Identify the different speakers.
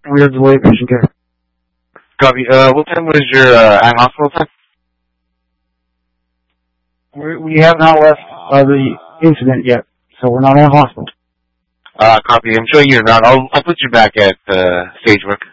Speaker 1: We have delayed patient care.
Speaker 2: Copy. What time was your at hospital time?
Speaker 1: We have not left the incident yet, so we're not in a hospital.
Speaker 2: Copy. I'm showing you around. I'll put you back at stage work.